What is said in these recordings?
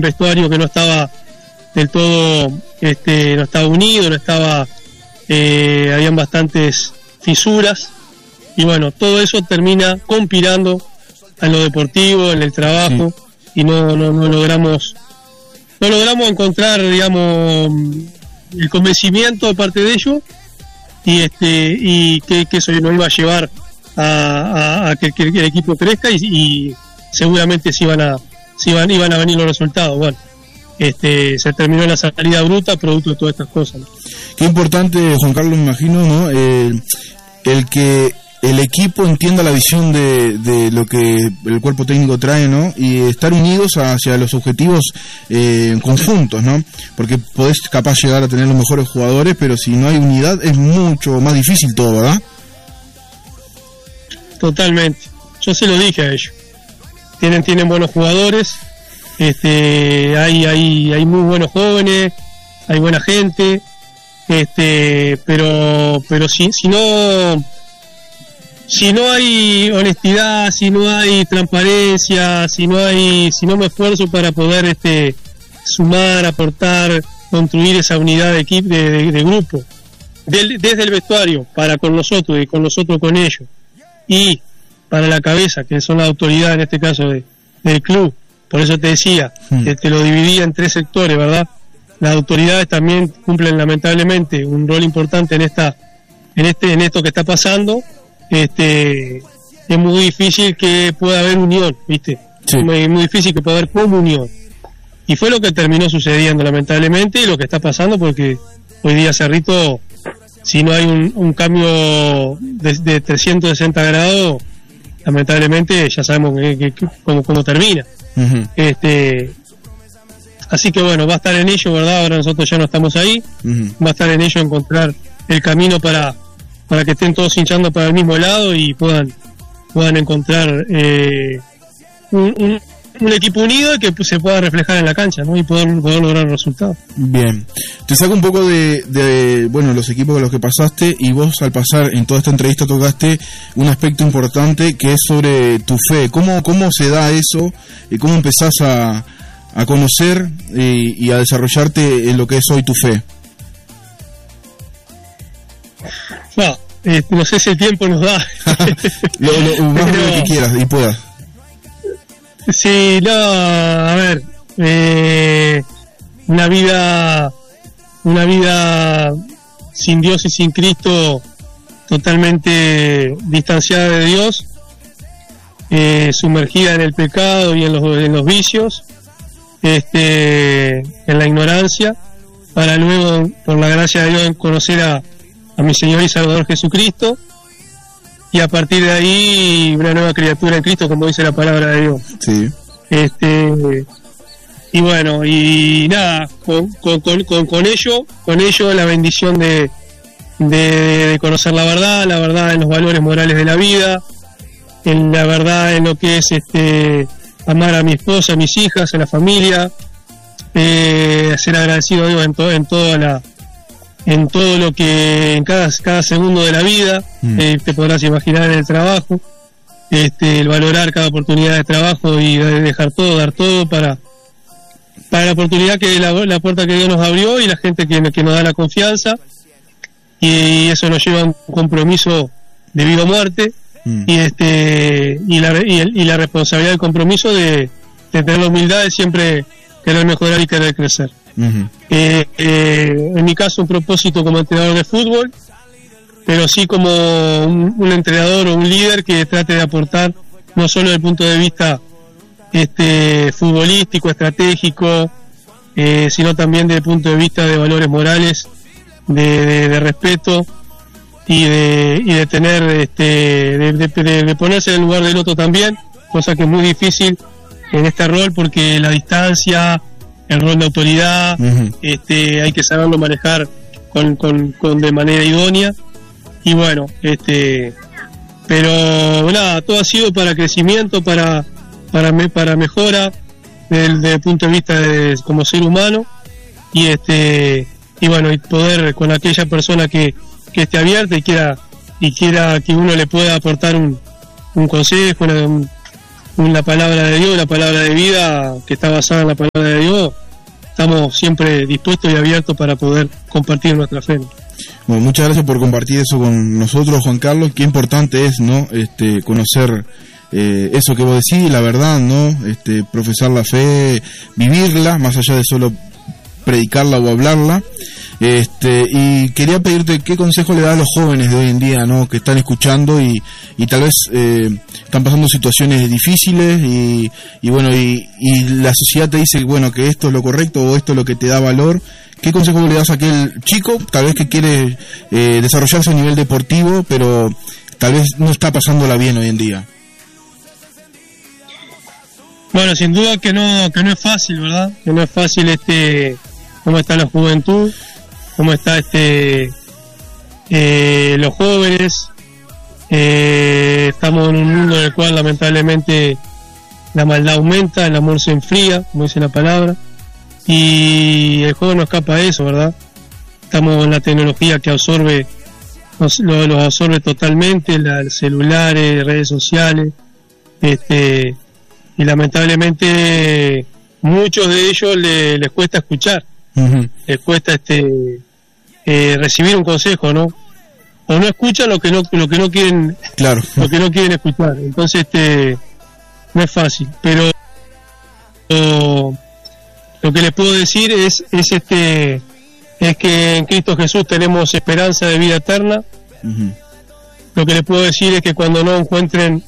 un vestuario que no estaba del todo, no estaba unido, no estaba, habían bastantes fisuras, y bueno, todo eso termina conspirando en lo deportivo, en el trabajo, y no logramos encontrar, digamos, el convencimiento de parte de ellos, y que eso nos iba a llevar a que el equipo crezca, y seguramente iban a venir los resultados. Bueno, se terminó la salida bruta producto de todas estas cosas, ¿no? Qué importante, Juan Carlos, me imagino, ¿no? El que el equipo entienda la visión de lo que el cuerpo técnico trae, ¿no? Y estar unidos hacia los objetivos conjuntos, ¿no? Porque podés capaz llegar a tener los mejores jugadores, pero si no hay unidad es mucho más difícil todo, ¿verdad? Totalmente. Yo se lo dije a ellos. Tienen buenos jugadores, hay muy buenos jóvenes, hay buena gente, pero si no hay honestidad, si no hay transparencia, si no me esfuerzo para poder sumar, aportar, construir esa unidad de equipo, de grupo, desde el vestuario para con nosotros y con nosotros con ellos, y para la cabeza, que son la autoridad en este caso del club. Por eso te decía, te lo dividía en 3 sectores, ¿verdad? Las autoridades también cumplen lamentablemente un rol importante en esto que está pasando. Es muy difícil que pueda haber unión, ¿viste? Sí. Es muy difícil que pueda haber comunión. Y fue lo que terminó sucediendo, lamentablemente, y lo que está pasando, porque hoy día Cerrito, si no hay un cambio de 360 grados, lamentablemente ya sabemos cómo termina. Uh-huh. Así que bueno, va a estar en ello, ¿verdad? Ahora nosotros ya no estamos ahí. Uh-huh. Va a estar en ello encontrar el camino para que estén todos hinchando para el mismo lado y puedan encontrar un equipo unido y que se pueda reflejar en la cancha, ¿no? Y poder lograr resultados. Bien, te saco un poco de los equipos de los que pasaste, y vos al pasar en toda esta entrevista tocaste un aspecto importante que es sobre tu fe. ¿Cómo se da eso? ¿Cómo empezás a conocer y a desarrollarte en lo que es hoy tu fe? No sé si el tiempo nos da. Más de lo que quieras y puedas. Sí, no, a ver, una vida sin Dios y sin Cristo, totalmente distanciada de Dios, sumergida en el pecado y en los vicios, en la ignorancia, para luego, por la gracia de Dios, conocer a mi Señor y Salvador Jesucristo, y a partir de ahí una nueva criatura en Cristo, como dice la palabra de Dios. Sí. Y bueno, y nada, con ello la bendición de conocer la verdad en los valores morales de la vida, en la verdad en lo que es amar a mi esposa, a mis hijas, a la familia, ser agradecido a Dios en todo lo que, en cada segundo de la vida, te podrás imaginar en el trabajo, el valorar cada oportunidad de trabajo y dejar todo, dar todo para la oportunidad la puerta que Dios nos abrió y la gente que nos da la confianza, y eso nos lleva a un compromiso de vida o muerte, y la responsabilidad del compromiso de tener la humildad de siempre querer mejorar y querer crecer. Uh-huh. En mi caso un propósito como entrenador de fútbol, pero sí como un entrenador o un líder que trate de aportar no solo desde el punto de vista futbolístico, estratégico, sino también desde el punto de vista de valores morales, de respeto y de tener de ponerse en el lugar del otro también, cosa que es muy difícil en este rol porque la distancia, el rol de autoridad, uh-huh, hay que saberlo manejar con de manera idónea, y bueno, pero nada, todo ha sido para crecimiento, para mejora desde el punto de vista como ser humano, y bueno, y poder con aquella persona que esté abierta y quiera que uno le pueda aportar un consejo, la palabra de Dios, la palabra de vida que está basada en la palabra de Dios, estamos siempre dispuestos y abiertos para poder compartir nuestra fe. Bueno, muchas gracias por compartir eso con nosotros, Juan Carlos. Qué importante es, ¿no? Conocer eso que vos decís, la verdad, ¿no? Profesar la fe, vivirla, más allá de solo predicarla o hablarla. Y quería pedirte qué consejo le das a los jóvenes de hoy en día, ¿no? Que están escuchando y tal vez están pasando situaciones difíciles y bueno, y la sociedad te dice, bueno, que esto es lo correcto o esto es lo que te da valor. ¿Qué consejo le das a aquel chico, tal vez que quiere desarrollarse a nivel deportivo, pero tal vez no está pasándola bien hoy en día? Bueno, sin duda que no es fácil, ¿verdad? Que no es fácil cómo está la juventud, cómo está los jóvenes. Estamos en un mundo en el cual lamentablemente la maldad aumenta, el amor se enfría, como dice la palabra, y el joven no escapa de eso, ¿verdad? Estamos en la tecnología que los absorbe totalmente, los celulares, redes sociales, y lamentablemente muchos de ellos les cuesta escuchar. Uh-huh. Les cuesta recibir un consejo, ¿no? O no escuchan lo que no quieren, claro, lo que no quieren escuchar. Entonces no es fácil, pero lo que les puedo decir es que en Cristo Jesús tenemos esperanza de vida eterna. Uh-huh. Lo que les puedo decir es que cuando no encuentren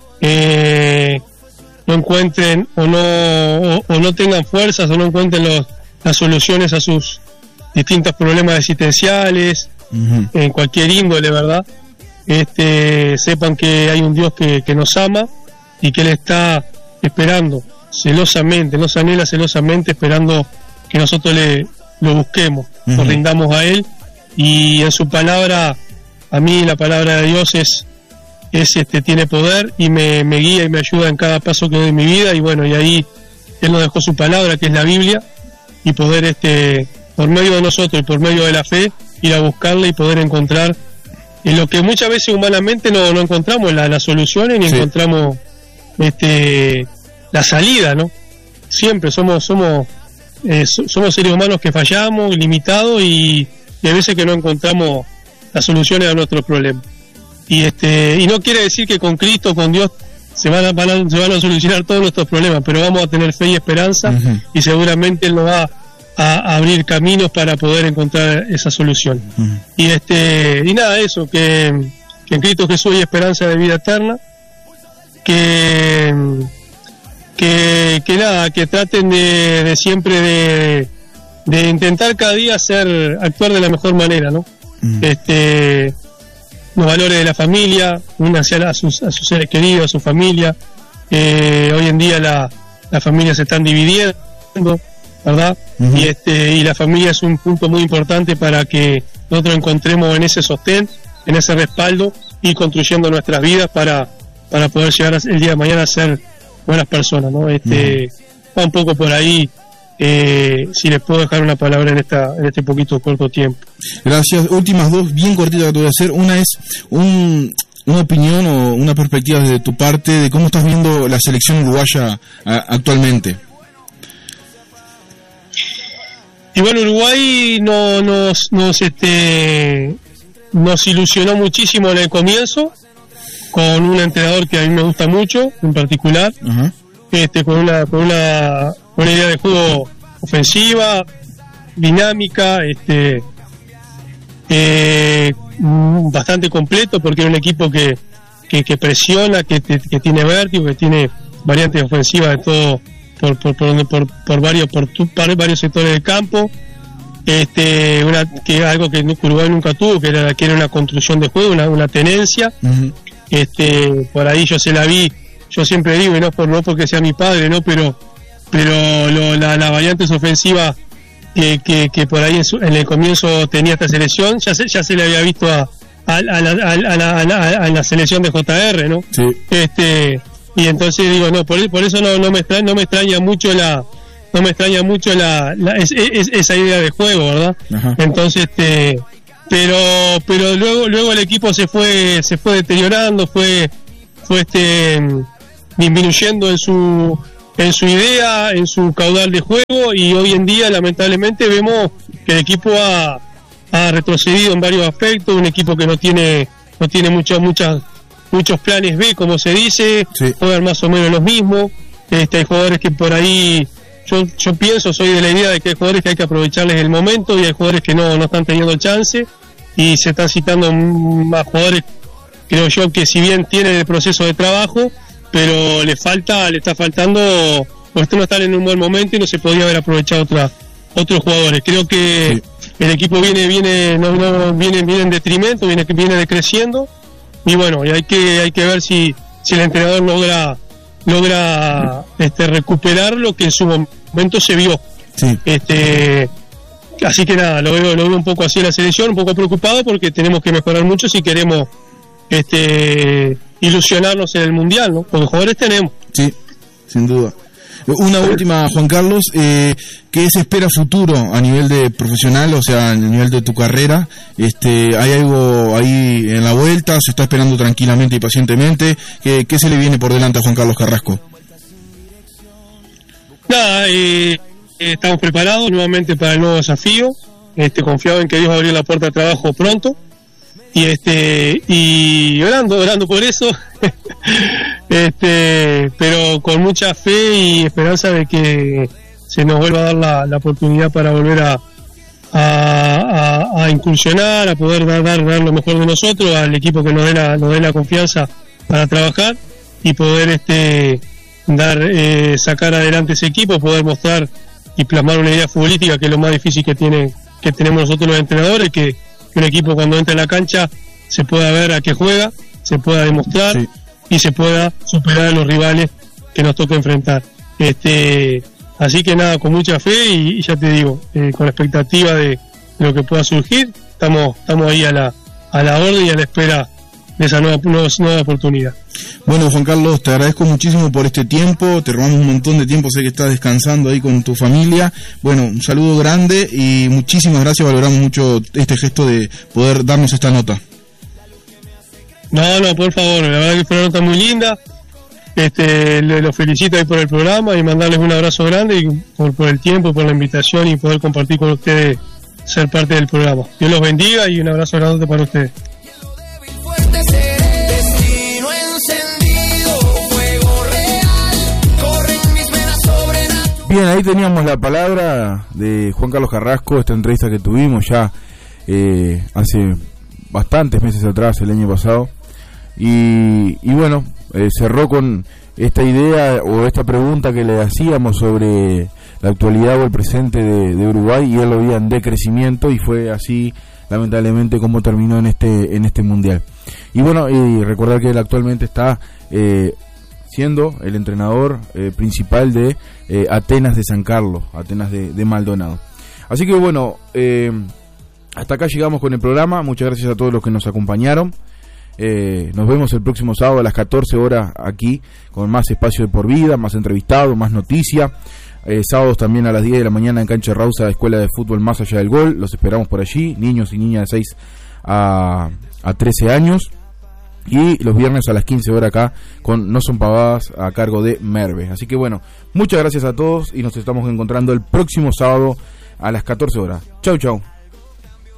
o no tengan fuerzas o no encuentren las soluciones a sus distintos problemas existenciales, uh-huh, en cualquier índole, ¿verdad? Sepan que hay un Dios que nos ama y que Él está esperando celosamente, nos anhela celosamente, esperando que nosotros lo busquemos, uh-huh, nos rindamos a Él, y en su palabra, a mí la palabra de Dios tiene poder y me guía y me ayuda en cada paso que doy en mi vida, y bueno, y ahí Él nos dejó su palabra, que es la Biblia, y poder por medio de nosotros y por medio de la fe ir a buscarla y poder encontrar en lo que muchas veces humanamente no encontramos las soluciones ni, sí, encontramos la salida, ¿no? Siempre somos seres humanos que fallamos, limitados, y hay veces que no encontramos las soluciones a nuestros problemas. Y no quiere decir que con Cristo, con Dios, se van a solucionar todos nuestros problemas, pero vamos a tener fe y esperanza, uh-huh, y seguramente Él nos va a abrir caminos para poder encontrar esa solución. Uh-huh. Y nada, eso, que en Cristo Jesús hay esperanza de vida eterna, que nada, que traten de siempre de intentar cada día actuar de la mejor manera, ¿no? Uh-huh. Los valores de la familia, a sus seres queridos, a su familia. Hoy en día las familias se están dividiendo, ¿verdad? Uh-huh. Y la familia es un punto muy importante para que nosotros encontremos en ese sostén, en ese respaldo, y construyendo nuestras vidas para poder llegar el día de mañana a ser buenas personas, ¿no? Uh-huh. Va un poco por ahí. Si les puedo dejar una palabra en este poquito corto tiempo. Gracias. Últimas dos bien cortitas que te voy a hacer. Una es una opinión o una perspectiva desde tu parte de cómo estás viendo la selección uruguaya actualmente. Y bueno, Uruguay nos ilusionó muchísimo en el comienzo, con un entrenador que a mí me gusta mucho en particular. Uh-huh. Con una idea de juego ofensiva, dinámica, bastante completo, porque era un equipo que presiona, que tiene vértigo, que tiene variantes ofensivas de todo por varios sectores del campo, que algo que Uruguay nunca tuvo, que era una construcción de juego, una tenencia. Uh-huh. Por ahí yo siempre digo, y no porque sea mi padre, no, pero las variantes ofensivas que por ahí en el comienzo tenía esta selección, ya se le había visto a la selección de JR, ¿no? Sí. Y entonces digo, no, por eso no me extraña mucho esa idea de juego, ¿verdad? Ajá. Entonces pero luego el equipo se fue deteriorando, fue disminuyendo en su idea, en su caudal de juego, y hoy en día lamentablemente vemos que el equipo ha retrocedido en varios aspectos, un equipo que no tiene muchos planes B, como se dice, sí. Juegan más o menos los mismos, hay jugadores que por ahí, yo pienso, soy de la idea de que hay jugadores que hay que aprovecharles el momento y hay jugadores que no están teniendo chance, y se están citando más jugadores, creo yo, que si bien tienen el proceso de trabajo, pero le está faltando, porque no están en un buen momento y no se podría haber aprovechado otros jugadores. Creo que sí. El equipo viene en detrimento, viene decreciendo, y bueno, y hay que ver si el entrenador logra recuperar lo que en su momento se vio. Sí. Así que nada, lo veo un poco así en la selección, un poco preocupado porque tenemos que mejorar mucho si queremos ilusionarnos en el Mundial, ¿no? Porque jugadores tenemos. Sí, sin duda. Una última, Juan Carlos, ¿qué se espera futuro a nivel de profesional, o sea, a nivel de tu carrera? ¿Hay algo ahí en la vuelta? ¿Se está esperando tranquilamente y pacientemente? ¿Qué se le viene por delante a Juan Carlos Carrasco? Nada, estamos preparados nuevamente para el nuevo desafío, confiado en que Dios va a abrir la puerta de trabajo pronto, y orando por eso, pero con mucha fe y esperanza de que se nos vuelva a dar la oportunidad para volver a incursionar, a poder dar lo mejor de nosotros al equipo que nos dé la confianza para trabajar y poder sacar adelante ese equipo, poder mostrar y plasmar una idea futbolística, que es lo más difícil que tenemos nosotros los entrenadores, que un equipo cuando entra en la cancha se pueda ver a qué juega, se pueda demostrar, sí. Y se pueda superar a los rivales que nos toca enfrentar. Así que nada, con mucha fe y ya te digo, con la expectativa de lo que pueda surgir, estamos ahí a la orden y a la espera de esa nueva oportunidad. Bueno, Juan Carlos, te agradezco muchísimo por este tiempo, te robamos un montón de tiempo, sé que estás descansando ahí con tu familia. Bueno, un saludo grande y muchísimas gracias, valoramos mucho este gesto de poder darnos esta nota. No, por favor, la verdad que fue una nota muy linda, los felicito ahí por el programa y mandarles un abrazo grande y por el tiempo, por la invitación y poder compartir con ustedes, ser parte del programa. Dios los bendiga y un abrazo grande para ustedes. Bien, ahí teníamos la palabra de Juan Carlos Carrasco, esta entrevista que tuvimos ya hace bastantes meses atrás, el año pasado, y bueno, cerró con esta idea o esta pregunta que le hacíamos sobre la actualidad o el presente de Uruguay, y él lo veía en decrecimiento, y fue así lamentablemente como terminó en este mundial. Y bueno, y recordar que él actualmente está siendo el entrenador principal de Atenas de San Carlos, Atenas de Maldonado. Así que bueno, hasta acá llegamos con el programa. Muchas gracias a todos los que nos acompañaron. Nos vemos el próximo sábado a las 14 horas aquí, con más espacio de por vida, más entrevistados, más noticias. Sábados también a las 10 de la mañana en Cancha Rausa, Escuela de Fútbol Más Allá del Gol. Los esperamos por allí, niños y niñas de 6 a 13 años. Y los viernes a las 15 horas acá con No Son Pavadas, a cargo de Merve. Así que bueno, muchas gracias a todos y nos estamos encontrando el próximo sábado a las 14 horas. Chau.